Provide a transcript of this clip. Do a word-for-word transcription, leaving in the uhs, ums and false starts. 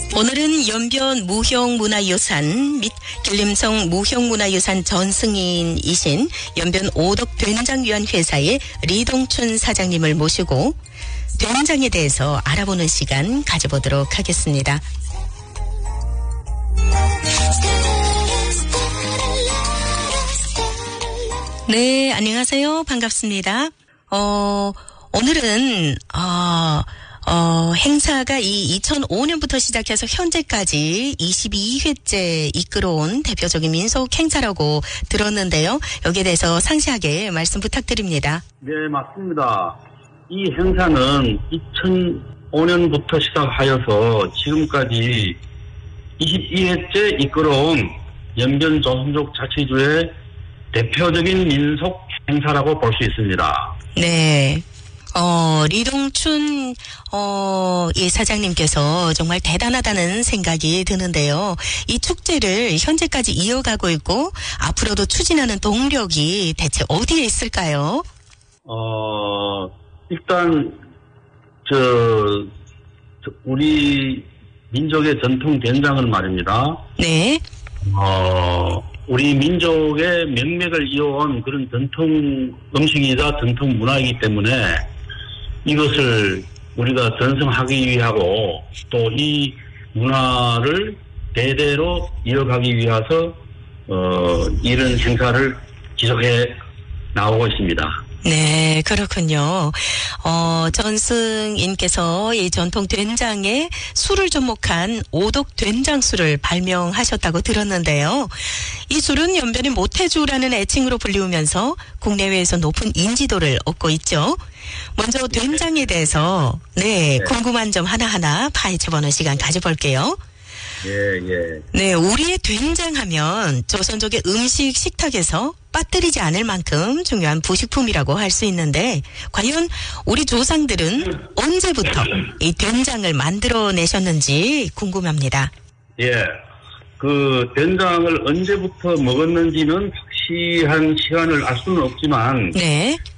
오늘은 연변 무형문화유산 및 길림성 무형문화유산 전승인이신 연변 오덕된장위원 회사의 리동춘 사장님을 모시고 된장에 대해서 알아보는 시간 가져보도록 하겠습니다. 네, 안녕하세요. 반갑습니다. 어, 오늘은 어, 어, 행사가 이 이천오 년부터 시작해서 현재까지 이십이 회째 이끌어온 대표적인 민속 행사라고 들었는데요. 여기에 대해서 상세하게 말씀 부탁드립니다. 네, 맞습니다. 이 행사는 이천오 년부터 시작하여서 지금까지 이십이 회째 이끌어온 연변 조선족 자치주의 대표적인 민속 행사라고 볼 수 있습니다. 네. 어, 리동춘, 어, 이 사장님께서 정말 대단하다는 생각이 드는데요. 이 축제를 현재까지 이어가고 있고, 앞으로도 추진하는 동력이 대체 어디에 있을까요? 어, 일단, 저, 저 우리 민족의 전통 된장은 말입니다. 네. 어, 우리 민족의 명맥을 이어온 그런 전통 음식이자 전통 문화이기 때문에 이것을 우리가 전승하기 위하고 또 이 문화를 대대로 이어가기 위해서 어, 이런 행사를 지속해 나오고 있습니다. 네, 그렇군요. 어, 전승인께서 이 전통 된장에 술을 접목한 오독 된장술을 발명하셨다고 들었는데요. 이 술은 연변의 모태주라는 애칭으로 불리우면서 국내외에서 높은 인지도를 얻고 있죠. 먼저 된장에 대해서 네, 궁금한 점 하나하나 파헤쳐보는 시간 가져볼게요. 예, 예. 네, 우리의 된장하면 조선족의 음식 식탁에서 빠뜨리지 않을 만큼 중요한 부식품이라고 할 수 있는데 과연 우리 조상들은 언제부터 이 된장을 만들어내셨는지 궁금합니다. 예, 그 된장을 언제부터 먹었는지는 확실한 시간을 알 수는 없지만 네.